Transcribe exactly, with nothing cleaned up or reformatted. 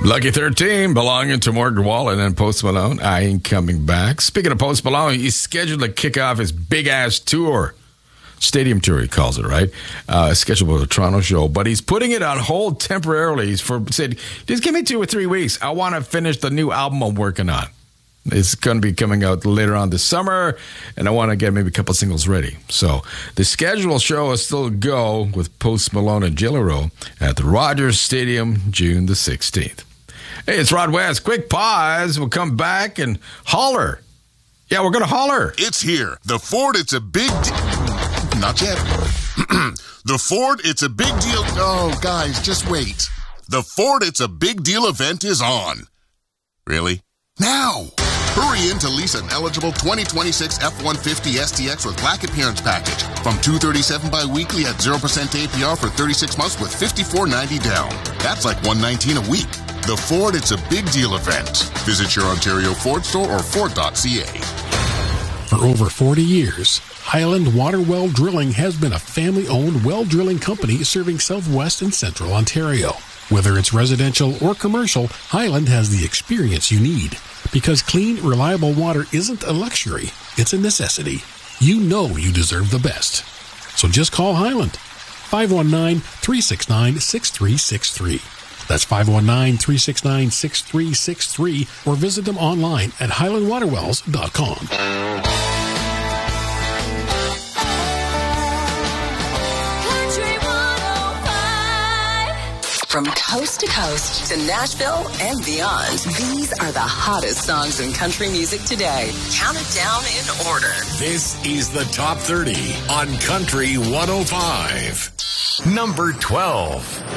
Lucky thirteen, belonging to Morgan Wallen and Post Malone. I ain't coming back. Speaking of Post Malone, he's scheduled to kick off his big-ass tour. Stadium tour, he calls it, right? Uh, scheduled for the Toronto show. But he's putting it on hold temporarily. He's for, said, just give me two or three weeks. I want to finish the new album I'm working on. It's going to be coming out later on this summer, and I want to get maybe a couple singles ready. So the scheduled show will still go with Post Malone and Jillaro at the Rogers Stadium, June the sixteenth. Hey, it's Rod West. Quick pause. We'll come back and holler. Yeah, we're going to holler. It's here. The Ford, it's a big deal. Not yet. The Ford, it's a big deal. Oh, guys, just wait. The Ford, it's a big deal event is on. Really? Now! Hurry in to lease an eligible twenty twenty-six F one fifty S T X with Black Appearance Package from two hundred thirty-seven dollars bi-weekly at zero percent A P R for thirty-six months with fifty-four ninety down. That's like one hundred nineteen a week. The Ford, it's a big deal event. Visit your Ontario Ford store or Ford dot C A. For over forty years, Highland Water Well Drilling has been a family-owned well drilling company serving southwest and central Ontario. Whether it's residential or commercial, Highland has the experience you need. Because clean, reliable water isn't a luxury, it's a necessity. You know you deserve the best. So just call Highland. five one nine, three six nine, six three six three. That's five one nine, three six nine, six three six three, or visit them online at highland water wells dot com. From coast to coast to Nashville and beyond, these are the hottest songs in country music today. Count it down in order. This is the Top thirty on Country one oh five. Number twelve.